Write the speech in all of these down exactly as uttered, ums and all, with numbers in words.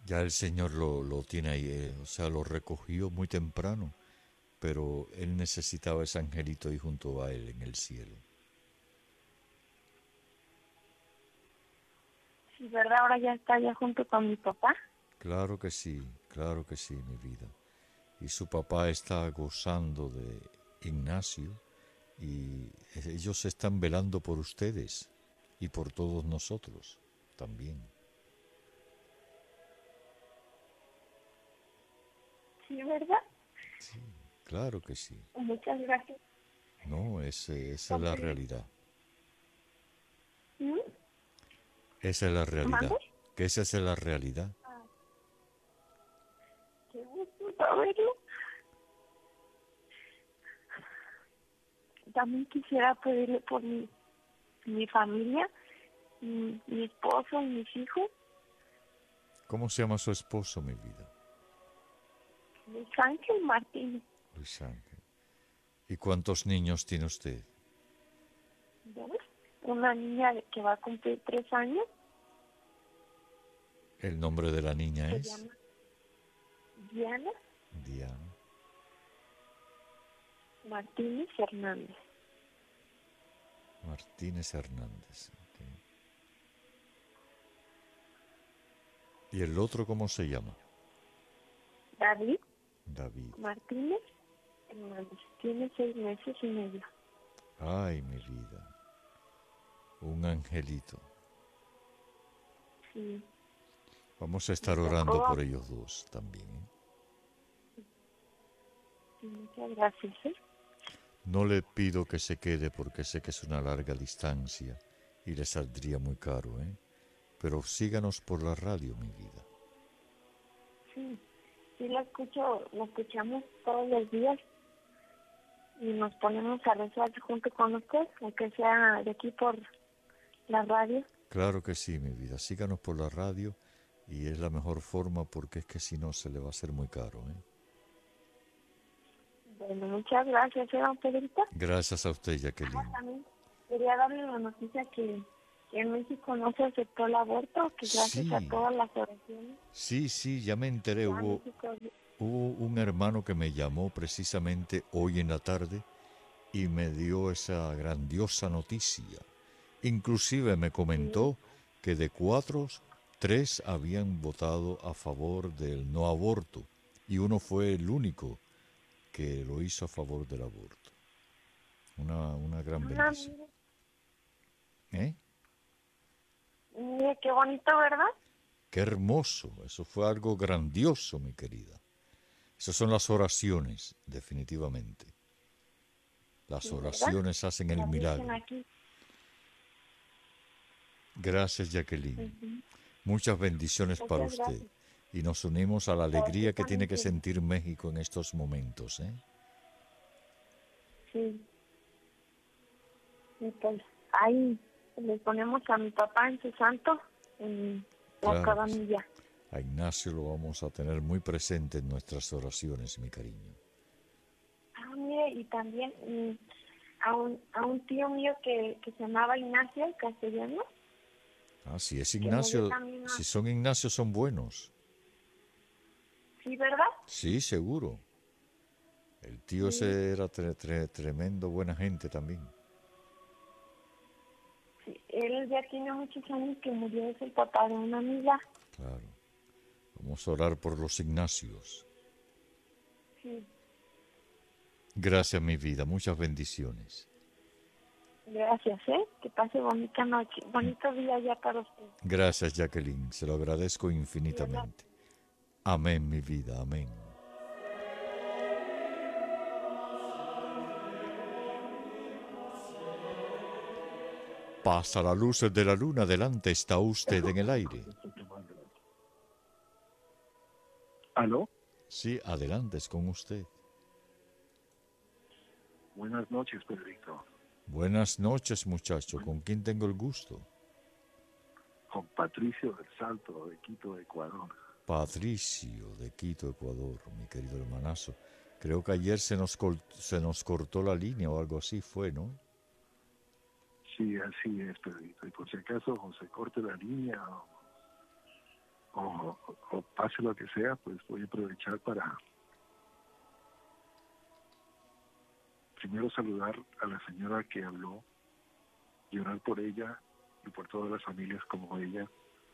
Ya el Señor lo, lo tiene ahí, eh, o sea, lo recogió muy temprano, pero él necesitaba ese angelito ahí junto a él en el cielo. Sí, ¿verdad? Ahora ya está ya junto con mi papá. Claro que sí, claro que sí, mi vida. Y su papá está gozando de Ignacio y ellos están velando por ustedes y por todos nosotros también. Sí, ¿verdad? Sí, claro que sí. Muchas gracias. No, es, eh, esa es Don la Pedro. realidad. ¿Mm? Esa es la ¿Mande? realidad. Que esa es la realidad. Ah, qué gusto saberlo. También quisiera pedirle por mi, mi familia, mi, mi esposo y mis hijos. ¿Cómo se llama su esposo, mi vida? Luis Ángel Martínez. Luis Ángel. ¿Y cuántos niños tiene usted? ¿Ves? Una niña de- que va a cumplir tres años. El nombre de la niña Se es llama Diana Diana Martínez Hernández. Martínez Hernández. Ok. ¿Y el otro cómo se llama? David David. Martínez Hernández. Tiene seis meses y medio. Ay, mi vida. Un angelito. Sí, Vamos a me estar orando tocó. por ellos dos también. ¿Eh? Sí, muchas gracias, ¿eh? No le pido que se quede porque sé que es una larga distancia y le saldría muy caro, ¿eh? Pero síganos por la radio, mi vida. Sí, sí la escucho, la escuchamos todos los días y nos ponemos a rezar junto con usted, aunque sea de aquí por la radio. Claro que sí, mi vida. Síganos por la radio y es la mejor forma porque es que si no se le va a hacer muy caro, ¿eh? Bueno, muchas gracias, ¿eh, don Pedrito? Gracias a usted, Ah, Jacqueline. también quería darle la noticia que, que en México no se aceptó el aborto, que gracias a Sí, todas las oraciones sí, sí, ya me enteré. ya Hubo, México... hubo un hermano que me llamó precisamente hoy en la tarde y me dio esa grandiosa noticia. Inclusive me Sí, comentó que de cuatro, tres habían votado a favor del no aborto y uno fue el único que lo hizo a favor del aborto. Una, una gran ah, bendición. mire, ¿Eh? mire qué bonito, ¿verdad? Qué hermoso. Eso fue algo grandioso, mi querida. Esas son las oraciones, definitivamente. Las Sí, ¿verdad? oraciones hacen el La Virgen milagro. aquí. Gracias, Jacqueline. Ujú. Muchas bendiciones para Muchas usted. gracias. Y nos unimos a la Para usted alegría que tiene también, que querido. sentir México en estos momentos. ¿eh? Sí, y pues ahí le ponemos a mi papá en su santo, en la Claro que sí. coronilla. A Ignacio lo vamos a tener muy presente en nuestras oraciones, mi cariño. Ah, mire, y también mm, a, un, a un tío mío que, que se llamaba Ignacio Castellano, Ah, si es que murió Ignacio, también, si a- son Ignacio son buenos. sí, ¿verdad? Sí, seguro. El tío Sí, ese era tre- tre- tremendo buena gente también. sí, él ya tiene muchos años que murió, es el papá de una amiga. Claro. Vamos a orar por los Ignacios. Sí, Gracias, mi vida. Muchas bendiciones. gracias, ¿eh? Que pase bonita noche, bonito día ya para usted. Gracias, Jacqueline. Se lo agradezco Dios la infinitamente. Amén, mi vida. Amén. Pasa la luz de la luna. Delante está usted en el aire. Aló, Sí, adelante, es con usted. buenas noches, Pedrito. Buenas noches, muchacho. ¿Con quién tengo el gusto? Con Patricio del Salto, de Quito, Ecuador. Patricio, de Quito, Ecuador, mi querido hermanazo. Creo que ayer se nos, col- se nos cortó la línea o algo así fue, ¿no? Sí, así es, Pedrito. Y por si acaso se corte la línea, o, o pase lo que sea, pues voy a aprovechar para primero saludar a la señora que habló y orar por ella y por todas las familias como ella.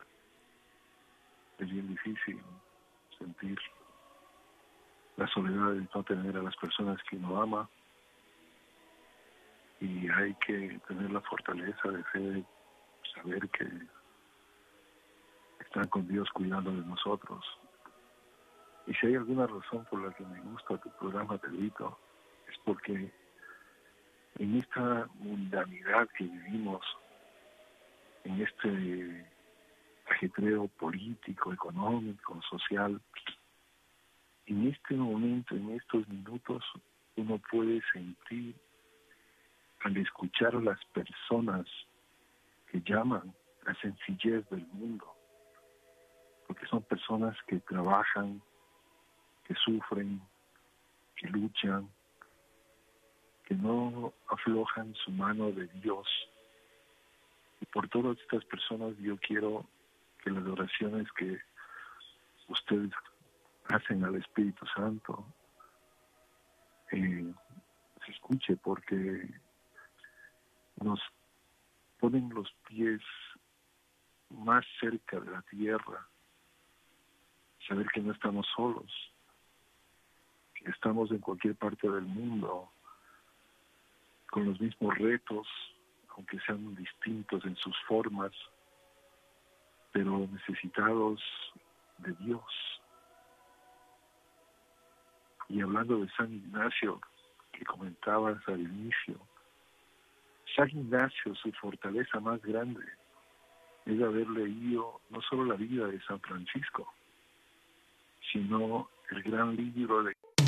Es bien difícil sentir la soledad de no tener a las personas que uno ama, y hay que tener la fortaleza de fe, saber que están con Dios cuidando de nosotros. Y si hay alguna razón por la que me gusta tu programa, Pedrito, es porque en esta mundanidad que vivimos, en este ajetreo político, económico, social, en este momento, en estos minutos, uno puede sentir, al escuchar a las personas que llaman, la sencillez del mundo, porque son personas que trabajan, que sufren, que luchan, que no aflojan su mano de Dios. Y por todas estas personas yo quiero que las oraciones que ustedes hacen al Espíritu Santo eh, se escuche, porque nos ponen los pies más cerca de la tierra, saber que no estamos solos, que estamos en cualquier parte del mundo con los mismos retos, aunque sean distintos en sus formas, pero necesitados de Dios. Y hablando de San Ignacio, que comentabas al inicio, San Ignacio, su fortaleza más grande es haber leído no solo la vida de San Francisco, sino el gran libro de